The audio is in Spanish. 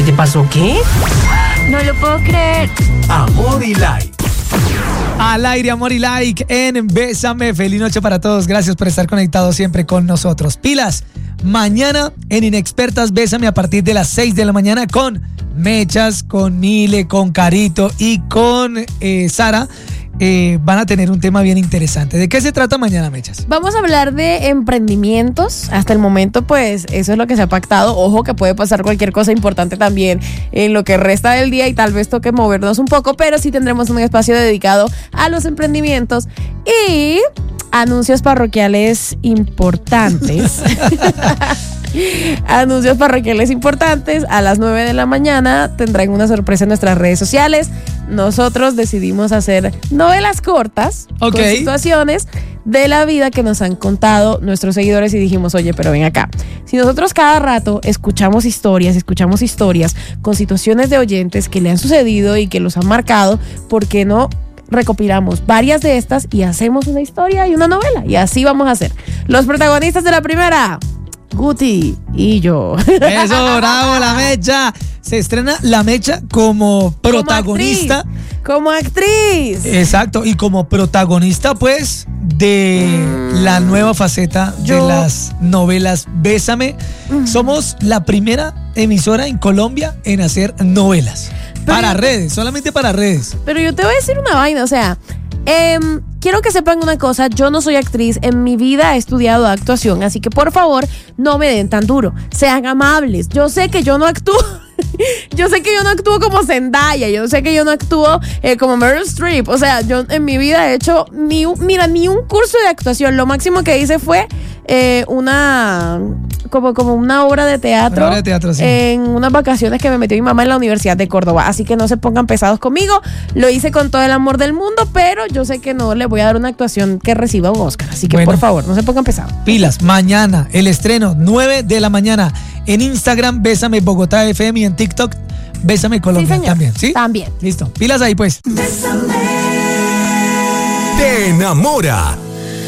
te pasó qué? No lo puedo creer. Amor y Like. Al aire, Amor y Like en Bésame. Feliz noche para todos. Gracias por estar conectados siempre con nosotros. Pilas, mañana en Inexpertas Bésame a partir de las 6 de la mañana con Mechas, con Mile, con Carito y con Sara. Van a tener un tema bien interesante. ¿De qué se trata mañana, Mechas? Vamos a hablar de emprendimientos. Hasta el momento, pues, eso es lo que se ha pactado. Ojo que puede pasar cualquier cosa importante también en lo que resta del día y tal vez toque movernos un poco, pero sí tendremos un espacio dedicado a los emprendimientos y anuncios parroquiales importantes. Anuncios parroquiales importantes. A las 9 de la mañana tendrán una sorpresa en nuestras redes sociales. Nosotros decidimos hacer novelas cortas con situaciones de la vida que nos han contado nuestros seguidores y dijimos, oye, pero ven acá. Si nosotros cada rato escuchamos historias con situaciones de oyentes que le han sucedido y que los han marcado, ¿por qué no recopilamos varias de estas y hacemos una historia y una novela? Y así vamos a hacer. Los protagonistas de la primera, Guti y yo. Eso, bravo, la Mecha. Se estrena la Mecha como protagonista. Como actriz. Exacto, y como protagonista, pues, de la nueva faceta de las novelas Bésame. Somos la primera emisora en Colombia en hacer novelas. Para redes, solamente para redes. Pero yo te voy a decir una vaina, o sea, quiero que sepan una cosa, yo no soy actriz, en mi vida he estudiado actuación, así que por favor no me den tan duro, sean amables. Yo sé que yo no actúo. Yo sé que yo no actúo como Zendaya, yo sé que yo no actúo como Meryl Streep. O sea, yo en mi vida he hecho ni un curso de actuación. Lo máximo que hice fue como una obra de teatro, una obra de teatro, sí, en unas vacaciones que me metió mi mamá en la Universidad de Córdoba. Así que no se pongan pesados conmigo. Lo hice con todo el amor del mundo, pero yo sé que no le voy a dar una actuación que reciba un Oscar. Así que por favor, no se pongan pesados. Pilas, mañana el estreno 9 de la mañana en Instagram Bésame Bogotá FM y en TikTok Bésame Colombia. Sí, también, ¿sí? También. Listo, pilas ahí pues. Te enamora